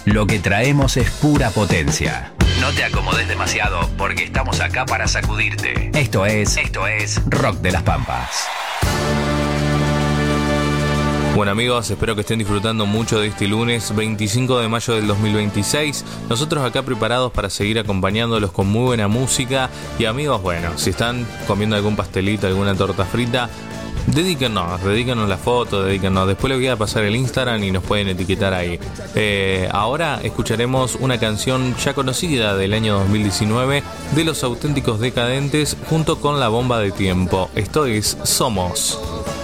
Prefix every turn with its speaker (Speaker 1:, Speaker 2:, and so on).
Speaker 1: Lo que traemos es pura potencia. No te acomodes demasiado porque estamos acá para sacudirte. Esto es Rock de las Pampas.
Speaker 2: Bueno amigos, espero que estén disfrutando mucho de este lunes 25 de mayo del 2026. Nosotros acá preparados para seguir acompañándolos con muy buena música. Y amigos, bueno, si están comiendo algún pastelito, alguna torta frita, dedíquenos la foto, dedíquenos. Después les voy a pasar el Instagram y nos pueden etiquetar ahí. Ahora escucharemos una canción ya conocida del año 2019 de Los Auténticos Decadentes junto con La Bomba de Tiempo. Esto es Somos.